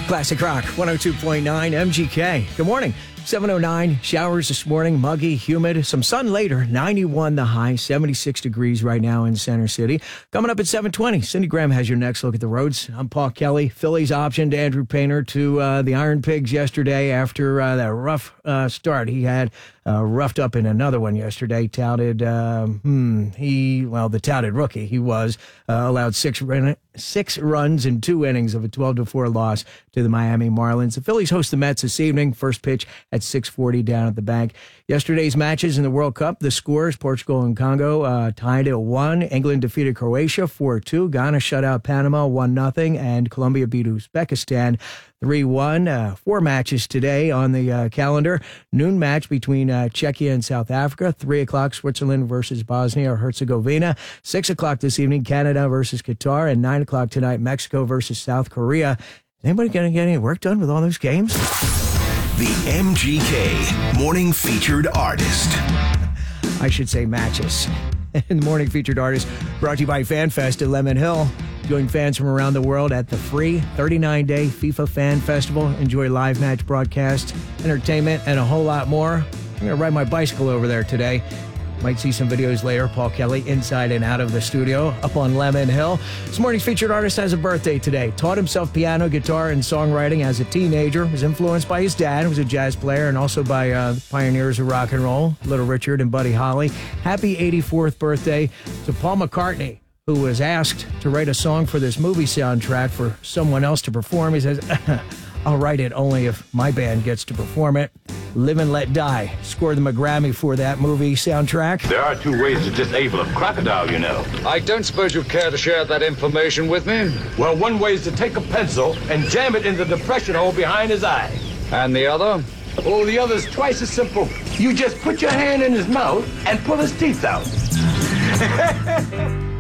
Classic Rock 102.9 MGK. Good morning. 7:09, showers this morning, muggy, humid, some sun later, 91 the high, 76 degrees right now in Center City. Coming up at 7:20, Cindy Graham has your next look at the roads. I'm Paul Kelly. Phillies optioned Andrew Painter to the Iron Pigs yesterday after that rough start. He had roughed up in another one yesterday, touted, the touted rookie. He was allowed six runs in 2 innings of a 12-4 loss to the Miami Marlins. The Phillies host the Mets this evening. First pitch at 6:40 down at the bank. Yesterday's matches in the World Cup, the scores, Portugal and Congo tied at 1. England defeated Croatia 4-2. Ghana shut out Panama 1-0. And Colombia beat Uzbekistan 3-1. 4 matches today on the calendar. Noon match between Czechia and South Africa. 3 o'clock, Switzerland versus Bosnia-Herzegovina. 6 o'clock this evening, Canada versus Qatar. And 9 o'clock tonight, Mexico versus South Korea. Is anybody going to get any work done with all those games? The MGK Morning Featured Artist. I should say matches. And the Morning Featured Artist brought to you by FanFest at Lemon Hill. Join fans from around the world at the free 39-day FIFA Fan Festival. Enjoy live match broadcasts, entertainment, and a whole lot more. I'm going to ride my bicycle over there today. Might see some videos later. Paul Kelly inside and out of the studio up on Lemon Hill. This morning's featured artist has a birthday today. Taught himself piano, guitar, and songwriting as a teenager. Was influenced by his dad, who was a jazz player, and also by pioneers of rock and roll, Little Richard and Buddy Holly. Happy 84th birthday to Paul McCartney, who was asked to write a song for this movie soundtrack for someone else to perform. He says, I'll write it only if my band gets to perform it. Live and Let Die scored them a Grammy for that movie soundtrack. There are 2 ways to disable a crocodile, you know. I don't suppose you care to share that information with me? Well, one way is to take a pencil and jam it in the depression hole behind his eye. And the other? Oh, the other's twice as simple. You just put your hand in his mouth and pull his teeth out.